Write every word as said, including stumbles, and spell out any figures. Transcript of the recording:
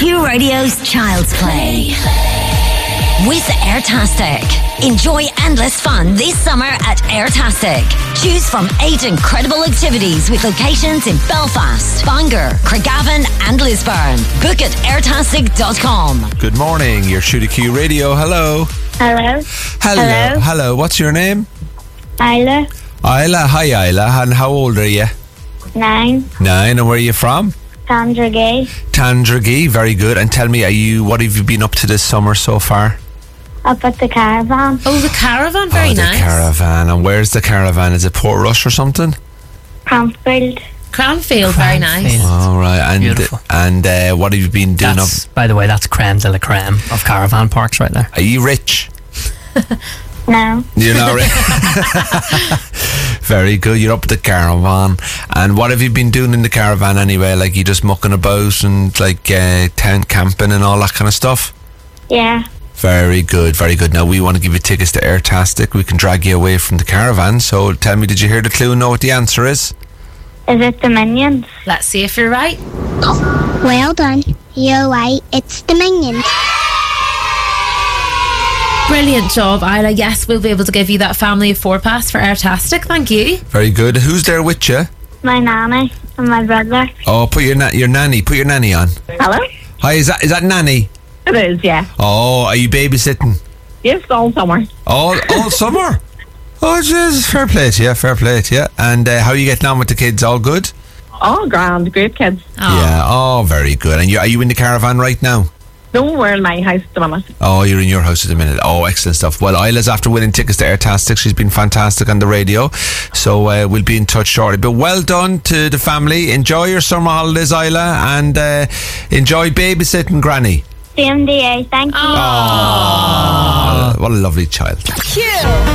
Q Radio's Child's Play. With Airtastic. Enjoy endless fun this summer at Airtastic. Choose from eight incredible activities with locations in Belfast, Bangor, Craigavon and Lisburn. Book at airtastic dot com. Good morning, you're Shooty Q Radio. Hello. Hello. Hello. Hello. Hello. What's your name? Isla. Isla. Hi, Isla. And how old are you? Nine. Nine. And where are you from? Tandragee. Tandragee. Very good. And tell me, are you? What have you been up to this summer so far? Up at the caravan. Oh, the caravan, very oh, the nice. caravan. And where's the caravan? Is it Portrush or something? Cranfield. Cranfield, very nice. All right. And Beautiful. and uh, what have you been doing That's, up? by the way, that's creme de la creme of caravan parks right there. Are you rich? No. You're not rich. Very good. You're up at the caravan. And what have you been doing in the caravan anyway? Like, you just mucking about and like uh, tent camping and all that kind of stuff? Yeah. Very good, very good. Now, we want to give you tickets to Airtastic. We can drag you away from the caravan. So tell me, did you hear the clue and know what the answer is? Is it the Minions? Let's see if you're right. Well done. You're right. It's the Minions. Brilliant job, Isla. Yes, we'll be able to give you that family of four pass for Airtastic. Thank you. Very good. Who's there with you? My nanny and my brother. Oh, put your na- your nanny. Put your nanny on. Hello? Hi, is that is that nanny? It is, yeah. Oh, are you babysitting? Yes, all summer. All all summer? Oh, jeez, fair play to you, fair play to you. And uh, how are you getting on with the kids? All good? Oh, grand. Great kids. Yeah, oh, very good. And you, are you in the caravan right now? No, we're in my house at the minute. Oh, you're in your house at the minute. Oh, excellent stuff. Well, Isla's after winning tickets to Airtastic. She's been fantastic on the radio. So uh, we'll be in touch shortly. But well done to the family. Enjoy your summer holidays, Isla, and uh, enjoy babysitting Granny. Same day. Thank you. Oh, what a lovely child. Q